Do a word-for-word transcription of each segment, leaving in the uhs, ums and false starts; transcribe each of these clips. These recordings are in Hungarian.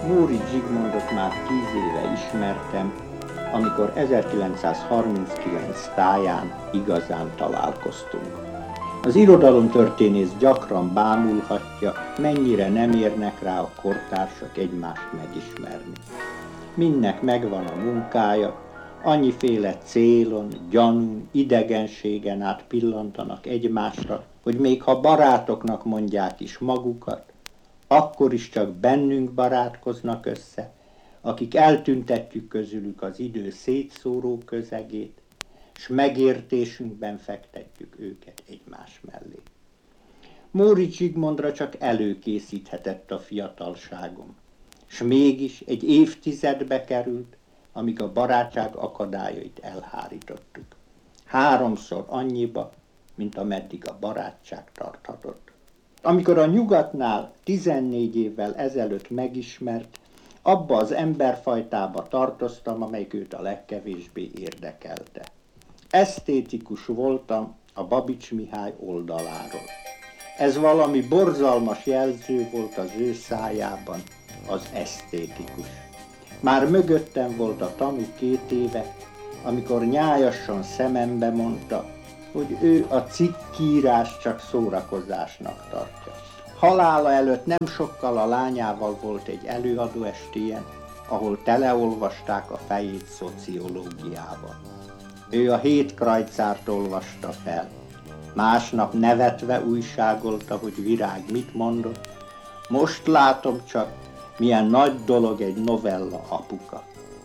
Móricz Zsigmondot már tíz éve ismertem, amikor ezerkilencszázharminckilenc táján igazán találkoztunk. Az irodalomtörténész gyakran bámulhatja, mennyire nem érnek rá a kortársak egymást megismerni. Mindnek megvan a munkája, annyiféle célon, gyanún, idegenségen át pillantanak egymásra, hogy még ha barátoknak mondják is magukat, akkor is csak bennünk barátkoznak össze, akik eltüntetjük közülük az idő szétszóró közegét, s megértésünkben fektetjük őket egymás mellé. Móricz Zsigmondra csak előkészíthetett a fiatalságom, s mégis egy évtizedbe került, amíg a barátság akadályait elhárítottuk. Háromszor annyiba, mint ameddig a barátság tarthatott. Amikor a nyugatnál tizennégy évvel ezelőtt megismert, abba az emberfajtába tartoztam, amelyik őt a legkevésbé érdekelte. Esztétikus voltam a Babits Mihály oldaláról. Ez valami borzalmas jelző volt az ő szájában, az esztétikus. Már mögöttem volt a tanú két éve, amikor nyájasan szemembe mondta, hogy ő a cikkírás csak szórakozásnak tartja. Halála előtt nem sokkal a lányával volt egy előadó estéjen, ahol teleolvasták a fejét szociológiával. Ő a hét krajcárt olvasta fel. Másnap nevetve újságolta, hogy Virág mit mondott. Most látom csak, milyen nagy dolog egy novella apuka.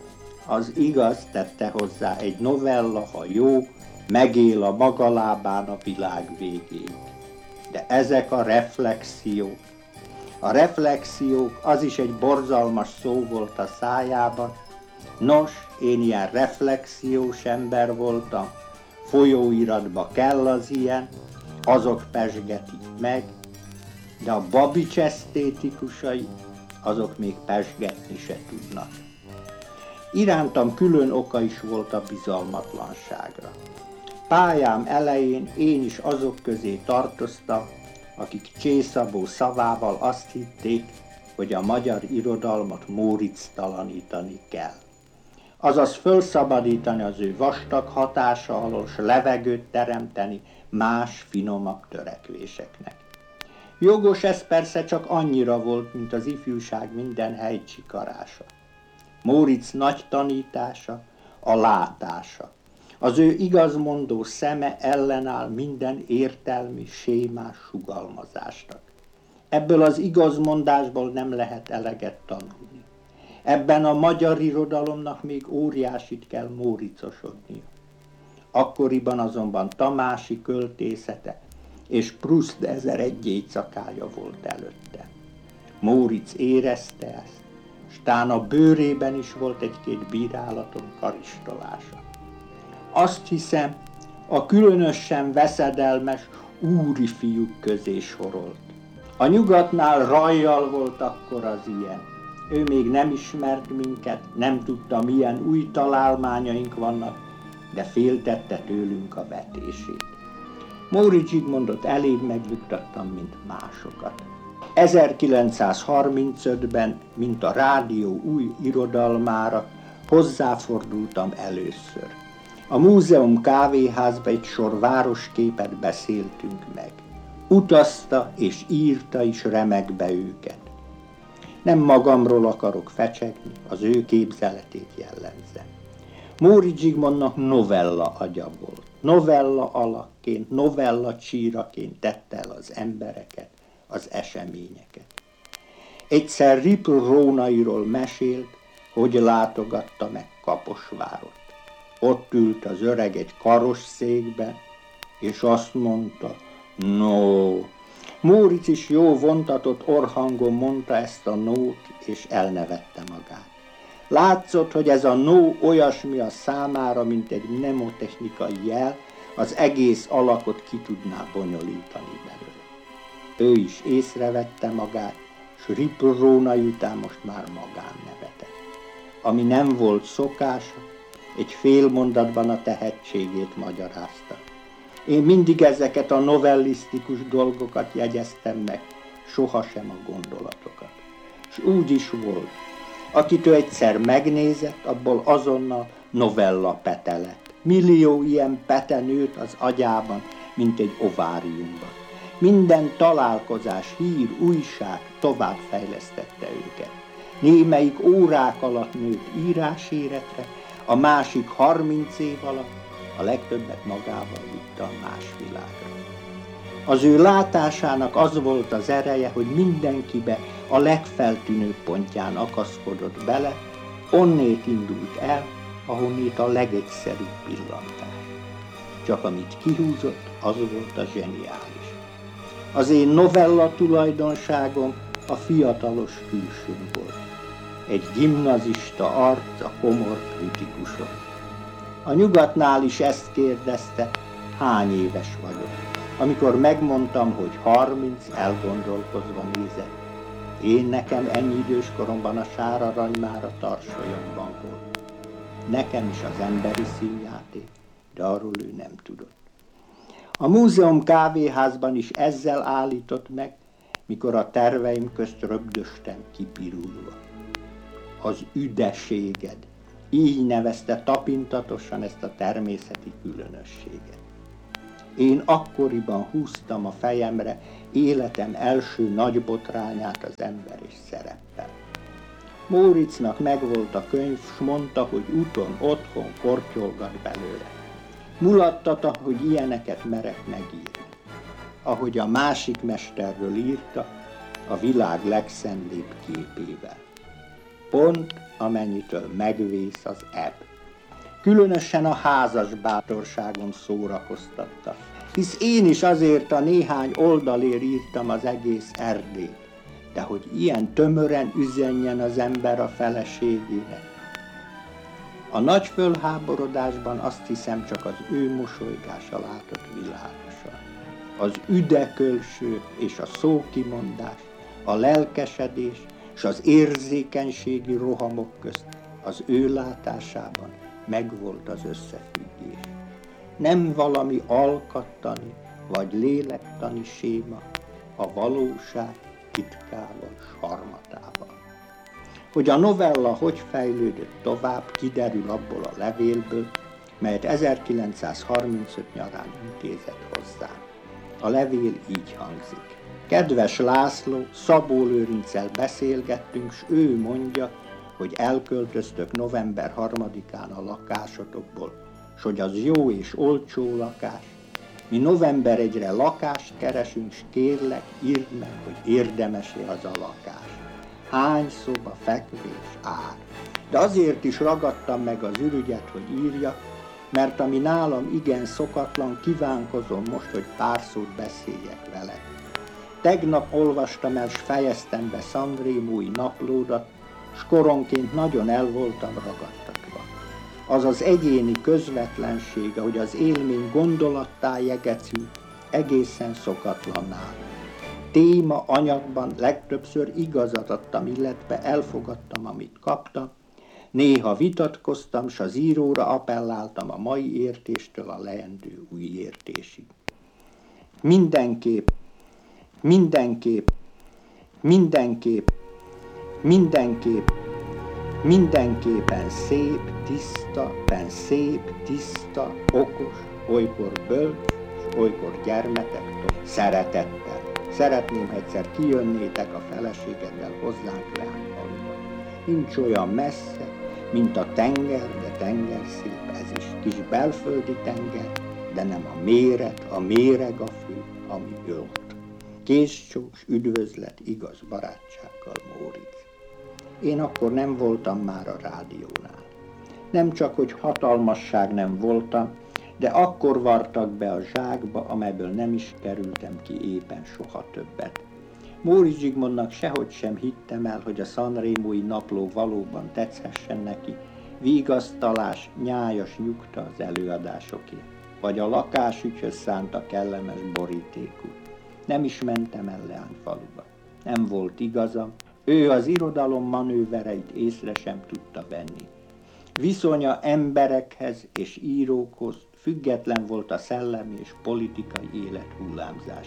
Az igaz, tette hozzá, egy novella, ha jó, megél a maga lábán a világ végéig. De ezek a reflexiók. A reflexiók, az is egy borzalmas szó volt a szájában. Nos, én ilyen reflexiós ember voltam, folyóiratba kell az ilyen, azok pesgetik meg, de a Babits esztétikusai, azok még pesgetni se tudnak. Irántam külön oka is volt a bizalmatlanságra. Pályám elején én is azok közé tartoztam, akik Csészabó szavával azt hitték, hogy a magyar irodalmat Móricz-talanítani kell. Azaz fölszabadítani az ő vastag hatása alól, s levegőt teremteni más, finomabb törekvéseknek. Jogos ez persze csak annyira volt, mint az ifjúság minden helycsikarása. Móricz nagy tanítása, a látása. Az ő igazmondó szeme ellenáll minden értelmi, sémás sugalmazásnak. Ebből az igazmondásból nem lehet eleget tanulni. Ebben a magyar irodalomnak még óriásit kell móriczosodnia. Akkoriban azonban Tamási költészete és Proust ezeregy éjszakája volt előtte. Móricz érezte ezt, s tán a bőrében is volt egy-két bírálaton karistolása. Azt hiszem, a különösen veszedelmes úri fiúk közé sorolt. A nyugatnál rajjal volt akkor az ilyen. Ő még nem ismert minket, nem tudta, milyen új találmányaink vannak, de féltette tőlünk a vetését. Móricz Zsigmondot elég megbuktattam, mint másokat. ezerkilencszázharmincötben, mint a rádió új irodalmára, hozzáfordultam először. A múzeum kávéházba egy sor városképet beszéltünk meg. Utazta és írta is remekbe őket. Nem magamról akarok fecsegni, az ő képzeletét jellemzem. Móricz Zsigmondnak novella agya volt. Novella alakként, novella csíraként tette el az embereket, az eseményeket. Egyszer Ripl Rónairól mesélt, hogy látogatta meg Kaposvárot. Ott ült az öreg egy karosszékben, és azt mondta, no. Móricz is jó vontatott orrhangon mondta ezt a nót, és elnevette magát. Látszott, hogy ez a no olyasmi a számára, mint egy mnemotechnikai jel, az egész alakot ki tudná bonyolítani belőle. Ő is észrevette magát, s Ripl Rónai után most már magán nevetett. Ami nem volt szokása, egy fél mondatban a tehetségét magyarázta. Én mindig ezeket a novellisztikus dolgokat jegyeztem meg, sohasem a gondolatokat. S úgy is volt. Akit ő egyszer megnézett, abból azonnal novella pete lett. Millió ilyen pete nőtt az agyában, mint egy ováriumban. Minden találkozás, hír, újság továbbfejlesztette őket. Némelyik órák alatt nőtt íráséretre, a másik harminc év alatt, a legtöbbet magával vitte a más világra. Az ő látásának az volt az ereje, hogy mindenkibe a legfeltűnőbb pontján akaszkodott bele, onnét indult el, ahonnét a legegyszerűbb pillantás. Csak amit kihúzott, az volt a zseniális. Az én novella tulajdonságom a fiatalos külsőm volt. Egy gimnazista arc a komor kritikuson. A nyugatnál is ezt kérdezte, hány éves vagyok. Amikor megmondtam, hogy harminc, elgondolkozva nézett. Én nekem ennyi idős koromban a sárarany már a tarsolyomban volt. Nekem is az emberi színjáték, de arról ő nem tudott. A múzeum kávéházban is ezzel állított meg, mikor a terveim közt rögdöstem kipirulva. Az üdeséged, így nevezte tapintatosan ezt a természeti különösséget. Én akkoriban húztam a fejemre életem első nagy botrányát az ember és szereppel. Móricznak megvolt a könyv, s mondta, hogy úton, otthon kortyolgat belőle. Mulattata, hogy ilyeneket merek megírni. Ahogy a másik mesterről írta, a világ legszentébb képével. Pont amennyitől megvész az ebb. Különösen a házas bátorságom szórakoztatta, hisz én is azért a néhány oldalért írtam az egész Erdélyt, de hogy ilyen tömören üzenjen az ember a feleségére. A nagy fölháborodásban azt hiszem csak az ő mosolygása látott világosan. Az üdekölső és a szókimondás, a lelkesedés és az érzékenységi rohamok közt az ő látásában megvolt az összefüggés. Nem valami alkattani vagy lélektani séma, a valóság titkával, sarmatával. Hogy a novella hogy fejlődött tovább, kiderül abból a levélből, melyet ezerkilencszázharmincöt nyarán intézett hozzám. A levél így hangzik. Kedves László, Szabó Lőrinccel beszélgettünk, s ő mondja, hogy elköltöztök november harmadikán a lakásotokból, s hogy az jó és olcsó lakás. Mi november egyre lakást keresünk, s kérlek, írd meg, hogy érdemes-e az a lakás. Hány szoba, fekvés, ár. De azért is ragadtam meg az ürügyet, hogy írja, mert ami nálam igen szokatlan, kívánkozom most, hogy pár szót beszéljek veled. Tegnap olvastam el, s fejeztem be Sanremói naplódat, s koronként nagyon el voltam ragadtatva. Az az egyéni közvetlenség, ahogy az élmény gondolattá jegecül, egészen szokatlan nálam. Téma anyagban legtöbbször igazat adtam, illetve elfogadtam, amit kaptam. Néha vitatkoztam, s az íróra appelláltam a mai értéstől a leendő új értésig. Mindenképp, mindenképp, mindenképp, mindenképp, mindenképpen szép, tiszta, pen szép, tiszta, okos, olykor bölcs, s olykor gyermetektől, szeretettel. Szeretném, ha egyszer kijönnétek a feleségeddel hozzánk Leányfaluba. Nincs olyan messze, mint a tenger, de tenger szép ez is. Kis belföldi tenger, de nem a méret, a méreg a fő, ami ölt. Kézcsók, üdvözlet, igaz barátsággal, Móricz. Én akkor nem voltam már a rádiónál. Nem csak, hogy hatalmasság nem voltam, de akkor vartak be a zsákba, amelyből nem is kerültem ki éppen soha többet. Móricz Zsigmondnak sehogy sem hittem el, hogy a Sanremói napló valóban tetszessen neki, vigasztalás, nyájas nyugta az előadásokért, vagy a lakásügyhöz szánta kellemes borítékú. Nem is mentem el Leányfaluba. Nem volt igazam, ő az irodalom manővereit észre sem tudta venni. Viszonya emberekhez és írókhoz független volt a szellemi és politikai élet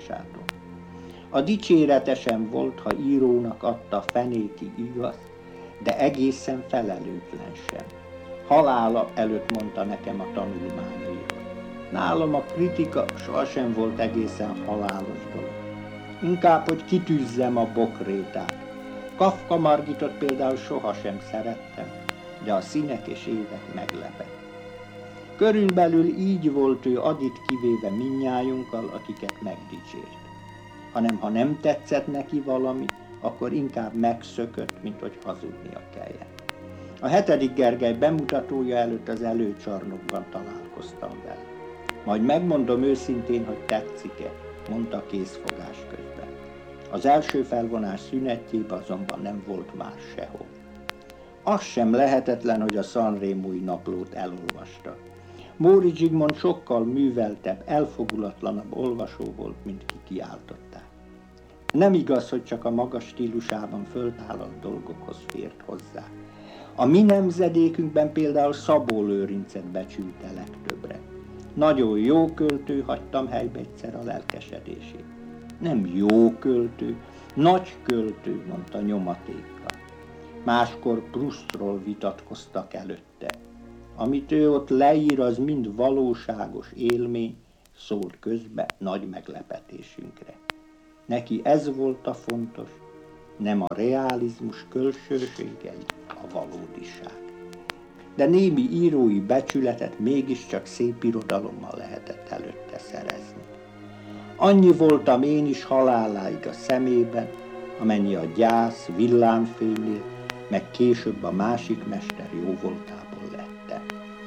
hullámzásától. A dicséretesen volt, ha írónak adta fenéti igaz, de egészen felelőtlen sem. Halála előtt mondta nekem a tanulmányairól. Nálam a kritika sohasem volt egészen halálos dolog. Inkább, hogy kitűzzem a bokrétát. Kafka Margitot például sohasem szerettem, de a színek és évek meglepett. Körülbelül így volt ő Adit kivéve mindnyájunkkal, akiket megdicsért. Hanem ha nem tetszett neki valami, akkor inkább megszökött, mint hogy hazudnia kelljen. A hetedik Gergely bemutatója előtt az előcsarnokban találkoztam vele. Majd megmondom őszintén, hogy tetszik-e, mondta készfogás közben. Az első felvonás szünetjében azonban nem volt már sehol. Az sem lehetetlen, hogy a Sanremói naplót elolvasta. Móricz Zsigmond sokkal műveltebb, elfogulatlanabb olvasó volt, mint kikiáltották. Nem igaz, hogy csak a magas stílusában föltállalt dolgokhoz fért hozzá. A mi nemzedékünkben például Szabó Lőrincet becsülte legtöbbre. Nagyon jó költő, hagytam helybe egyszer a lelkesedését. Nem jó költő, nagy költő, mondta nyomatékkal. Máskor Proustról vitatkoztak előtte. Amit ő ott leír, az mind valóságos élmény, szólt közbe nagy meglepetésünkre. Neki ez volt a fontos, nem a realizmus külsőségei, a valódiság. De némi írói becsületet mégiscsak szép irodalommal lehetett előtte szerezni. Annyi voltam én is haláláig a szemében, amennyi a gyász villámfénynél, meg később a másik mester jóvoltából lette.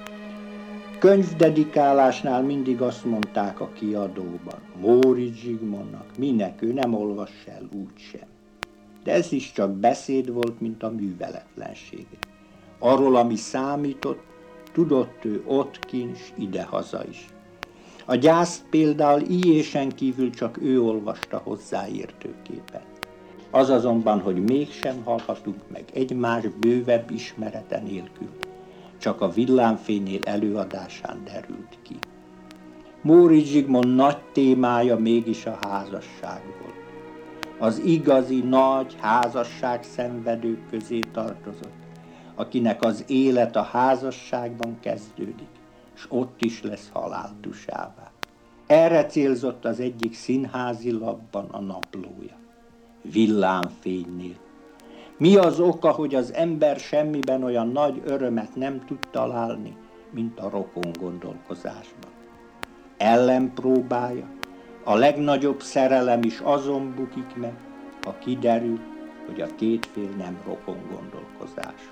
Könyvdedikálásnál mindig azt mondták a kiadóban, Móricz Zsigmondnak, minek ő nem olvass el úgysem. De ez is csak beszéd volt, mint a műveletlensége. Arról, ami számított, tudott ő ott kint, idehaza is. A gyászt például ilyésen kívül csak ő olvasta hozzáértőképpen. Az azonban, hogy mégsem hallhatunk meg egymás bővebb ismerete nélkül, csak a villámfénynél előadásán derült ki. Móricz Zsigmond nagy témája mégis a házasság volt. Az igazi nagy házasság szenvedők közé tartozott, akinek az élet a házasságban kezdődik, és ott is lesz haláltusává. Erre célzott az egyik színházi lapban a naplója. Villámfénynél. Mi az oka, hogy az ember semmiben olyan nagy örömet nem tud találni, mint a rokon gondolkozásban? Ellenpróbája, a legnagyobb szerelem is azon bukik meg, ha kiderül, hogy a két fél nem rokon gondolkozású.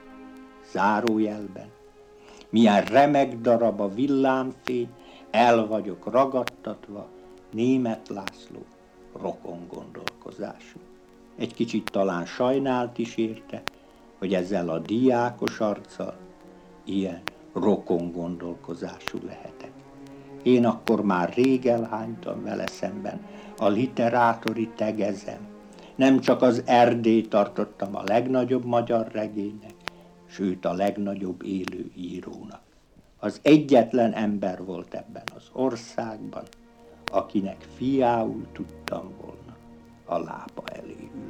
Zárójelben, milyen remek darab a villámfény, el vagyok ragadtatva, Németh László rokon gondolkozású. Egy kicsit talán sajnált is érte, hogy ezzel a diákos arccal ilyen rokon gondolkozású lehetek. Én akkor már rég elhánytam vele szemben a literátori tegezem. Nem csak az Erdélyt tartottam a legnagyobb magyar regénynek, sőt a legnagyobb élő írónak. Az egyetlen ember volt ebben az országban, akinek fiául tudtam volna a lába elé ülni.